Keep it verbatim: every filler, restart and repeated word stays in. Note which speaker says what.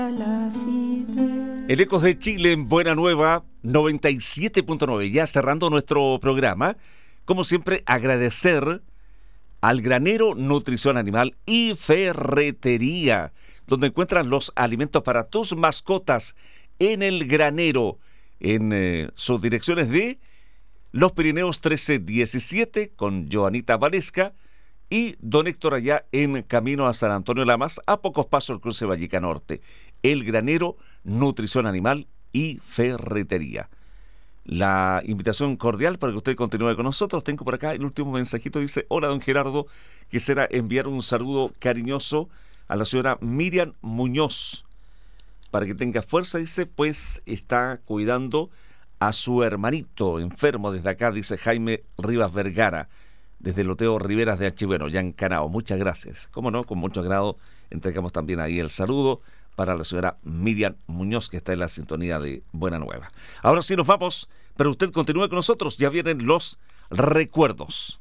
Speaker 1: El Ecos de Chile en Buena Nueva noventa y siete punto nueve. Ya cerrando nuestro programa, como siempre agradecer al Granero Nutrición Animal y Ferretería, donde encuentran los alimentos para tus mascotas en el granero, en eh, sus direcciones de Los Pirineos trece diecisiete con Joanita Valesca y Don Héctor allá en camino a San Antonio Lamas, a pocos pasos del cruce Valleca Norte. El Granero Nutrición Animal y Ferretería. La invitación cordial para que usted continúe con nosotros. Tengo por acá el último mensajito, dice: hola don Gerardo, quisiera enviar un saludo cariñoso a la señora Miriam Muñoz, para que tenga fuerza, dice, pues está cuidando a su hermanito enfermo desde acá, dice Jaime Rivas Vergara, desde el Loteo Riveras de Archiveno, ya en Canao. Muchas gracias. Cómo no, con mucho agrado entregamos también ahí el saludo para la señora Miriam Muñoz, que está en la sintonía de Buena Nueva. Ahora sí nos vamos, pero usted continúe con nosotros, ya vienen los recuerdos.